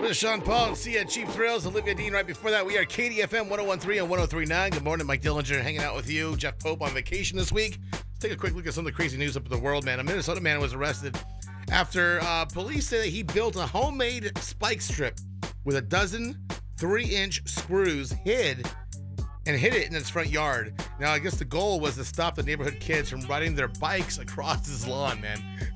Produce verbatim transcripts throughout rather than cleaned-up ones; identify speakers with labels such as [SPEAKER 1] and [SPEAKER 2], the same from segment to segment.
[SPEAKER 1] With Sean Paul and Sia Cheap Thrills, Olivia Dean right before that. We are K D F M one oh one point three and one oh three point nine. Good morning, Mike Dillinger hanging out with you. Jeff Pope on vacation this week. Let's take a quick look at some of the crazy news up in the world, man. A Minnesota man was arrested after uh, police say that he built a homemade spike strip with a dozen three-inch screws hid and hid it in his front yard. Now, I guess the goal was to stop the neighborhood kids from riding their bikes across his lawn, man.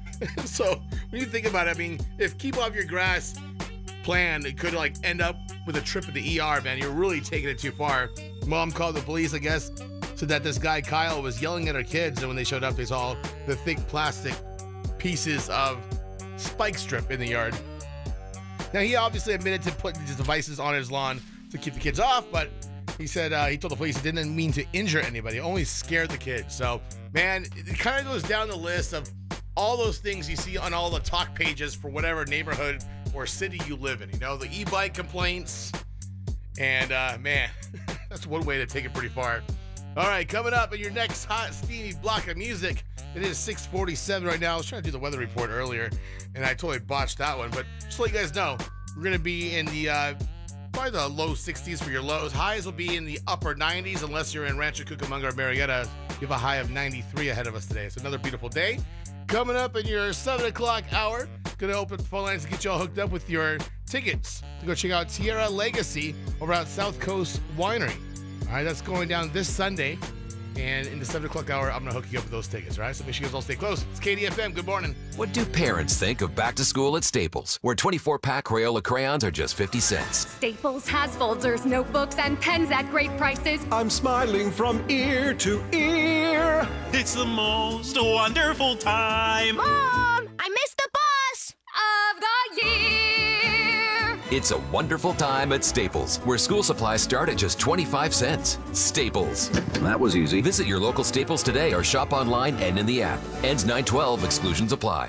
[SPEAKER 1] So when you think about it, I mean, if keep off your grass plan, it could like end up with a trip at the E R, man. You're really taking it too far. Mom called the police, I guess, said that this guy Kyle was yelling at her kids, and when they showed up, they saw the thick plastic pieces of spike strip in the yard. Now, he obviously admitted to putting these devices on his lawn to keep the kids off, but he said uh, he told the police he didn't mean to injure anybody, only scared the kids. So, man, it kind of goes down the list of all those things you see on all the talk pages for whatever neighborhood or city you live in. You know, the e-bike complaints, and uh, man, that's one way to take it pretty far. All right, coming up in your next hot, steamy block of music, it is six forty-seven right now. I was trying to do the weather report earlier, and I totally botched that one, but just to let you guys know, we're going to be in the, uh, probably the low sixties for your lows. Highs will be in the upper nineties, unless you're in Rancho Cucamonga or Marietta. You have a high of ninety-three ahead of us today. It's another beautiful day. Coming up in your seven o'clock hour, going to open the phone lines to get you all hooked up with your tickets to go check out Tierra Legacy over at South Coast Winery. All right, that's going down this Sunday. And in the seven o'clock hour, I'm going to hook you up with those tickets, all right? So make sure you guys all stay close. It's K D F M. Good morning.
[SPEAKER 2] What do parents think of back to school at Staples, where twenty-four pack Crayola crayons are just fifty cents?
[SPEAKER 3] Staples has folders, notebooks, and pens at great prices.
[SPEAKER 4] I'm smiling from ear to ear.
[SPEAKER 5] It's the most wonderful time.
[SPEAKER 3] Mom, I missed the bus of the year.
[SPEAKER 2] It's a wonderful time at Staples, where school supplies start at just twenty-five cents. Staples.
[SPEAKER 6] That was easy.
[SPEAKER 2] Visit your local Staples today or shop online and in the app. Ends nine twelve. Exclusions apply.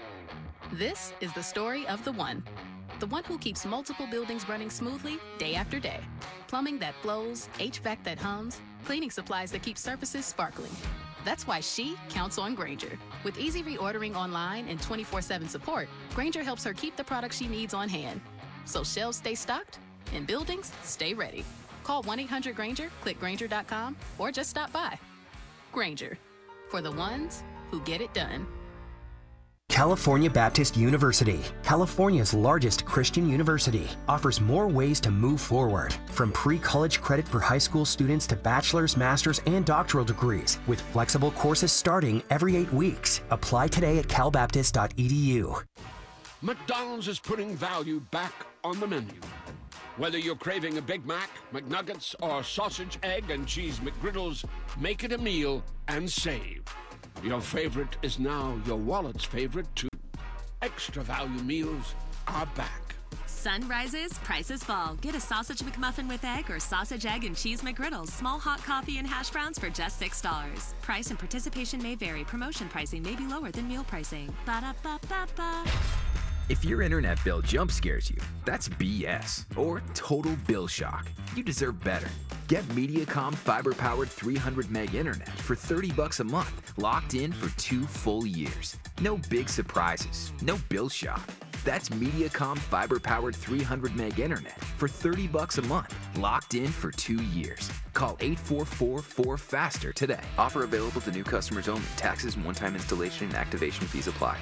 [SPEAKER 7] This is the story of the one. The one who keeps multiple buildings running smoothly day after day. Plumbing that flows, H V A C that hums, cleaning supplies that keep surfaces sparkling. That's why she counts on Grainger. With easy reordering online and twenty-four seven support, Grainger helps her keep the products she needs on hand. So shelves stay stocked and buildings stay ready. Call one eight hundred Grainger, click Grainger dot com, or just stop by. Grainger, for the ones who get it done.
[SPEAKER 8] California Baptist University, California's largest Christian university, offers more ways to move forward. From pre-college credit for high school students to bachelor's, master's, and doctoral degrees, with flexible courses starting every eight weeks. Apply today at cal baptist dot e d u.
[SPEAKER 4] McDonald's is putting value back on the menu. Whether you're craving a Big Mac, McNuggets, or sausage, egg, and cheese McGriddles, make it a meal and save. Your favorite is now your wallet's favorite, too. Extra value meals are back.
[SPEAKER 9] Sun rises, prices fall. Get a sausage McMuffin with egg or sausage, egg, and cheese McGriddles. Small hot coffee and hash browns for just six dollars. Price and participation may vary. Promotion pricing may be lower than meal pricing. Ba-da-ba-ba-ba.
[SPEAKER 10] If your internet bill jump scares you, that's B S or total bill shock. You deserve better. Get Mediacom fiber-powered three hundred meg internet for thirty bucks a month, locked in for two full years. No big surprises, no bill shock. That's Mediacom fiber-powered three hundred meg internet for thirty bucks a month, locked in for two years. Call eight four four four faster today. Offer available to new customers only. Taxes and one-time installation and activation fees apply.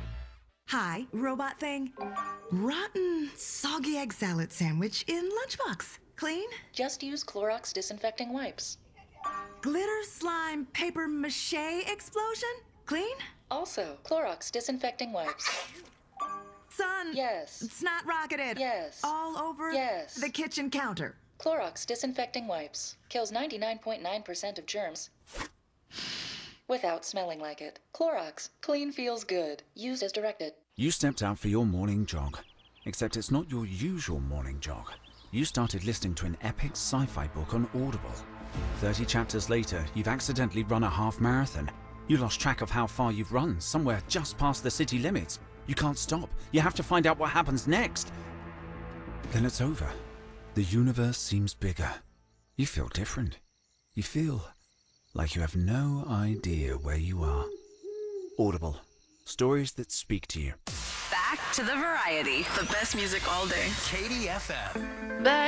[SPEAKER 11] Hi, robot thing. Rotten, soggy egg salad sandwich in lunchbox. Clean?
[SPEAKER 12] Just use Clorox disinfecting wipes.
[SPEAKER 11] Glitter slime paper mache explosion? Clean?
[SPEAKER 12] Also, Clorox disinfecting wipes.
[SPEAKER 11] Son.
[SPEAKER 12] Yes.
[SPEAKER 11] Snot rocketed.
[SPEAKER 12] Yes.
[SPEAKER 11] All over
[SPEAKER 12] yes.
[SPEAKER 11] the kitchen counter.
[SPEAKER 12] Clorox disinfecting wipes. Kills ninety-nine point nine percent of germs without smelling like it. Clorox. Clean feels good. Used as directed.
[SPEAKER 13] You stepped out for your morning jog. Except it's not your usual morning jog. You started listening to an epic sci-fi book on Audible. thirty chapters later, you've accidentally run a half marathon. You lost track of how far you've run, somewhere just past the city limits. You can't stop. You have to find out what happens next. Then it's over. The universe seems bigger. You feel different. You feel like you have no idea where you are. Audible. Stories that speak to you.
[SPEAKER 14] That
[SPEAKER 6] back to the variety.
[SPEAKER 14] The best music all day.
[SPEAKER 15] Katie F M.
[SPEAKER 16] Back